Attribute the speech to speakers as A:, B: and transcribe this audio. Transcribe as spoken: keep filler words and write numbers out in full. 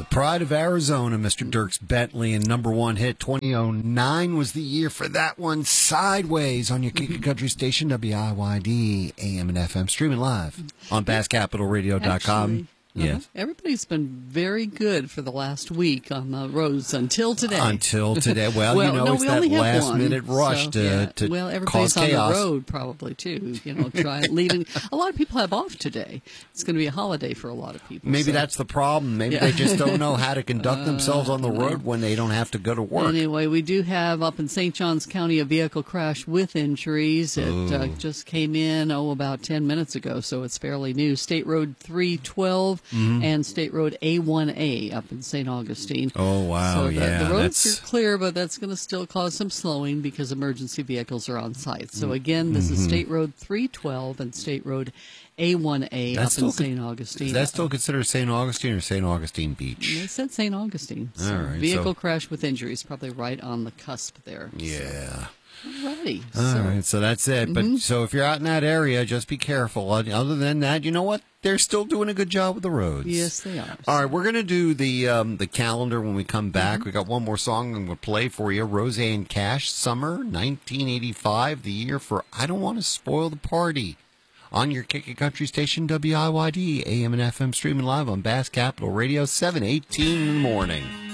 A: Pride of Arizona, Mister Dierks Bentley, and number one hit twenty oh nine was the year for that one. Sideways on your Kickin' Country station, W I Y D, A M and F M, streaming live on bass capital radio dot com. Yes.
B: Uh-huh. Everybody's been very good for the last week on the roads until today.
A: Until today. Well,
B: well
A: you know,
B: no,
A: it's
B: we
A: that
B: only have
A: last
B: one,
A: minute rush
B: so,
A: to,
B: yeah.
A: to
B: well,
A: cause
B: everybody's
A: chaos.
B: on the road probably too. You know, try leaving. A lot of people have off today. It's going to be a holiday for a lot of people.
A: Maybe
B: so.
A: that's the problem. Maybe
B: Yeah.
A: they just don't know how to conduct themselves on the road when they don't have to go to work.
B: Anyway, we do have up in Saint Johns County a vehicle crash with injuries. It uh, just came in, oh, about ten minutes ago, so it's fairly new. State Road three twelve
A: Mm-hmm.
B: and State Road A one A up in Saint Augustine.
A: Oh, wow,
B: so the,
A: yeah.
B: the roads
A: that's...
B: are clear, but that's going to still cause some slowing because emergency vehicles are on site. So again, this
A: mm-hmm.
B: is State Road three twelve and State Road A one A
A: That's
B: up in
A: still
B: Saint Augustine.
A: Is that still considered Saint Augustine or Saint Augustine Beach?
B: They said Saint Augustine. So
A: All right,
B: vehicle
A: so-
B: crash with injuries, probably right on the cusp there.
A: Yeah.
B: Alrighty.
A: All
B: so,
A: right, so that's it.
B: Mm-hmm.
A: But so if you're out in that area, just be careful. Other than that, you know what? They're still doing a good job with the roads.
B: Yes, they are.
A: All right, we're going to do the um, the calendar when we come back.
B: Mm-hmm.
A: We got one more song I'm going to play for you. Roseanne Cash, Summer nineteen eighty-five, the year for I Don't Want to Spoil the Party. On your Kickin' Country station, W I Y D, A M and F M, streaming live on Bass Capital Radio, seven eighteen in the morning.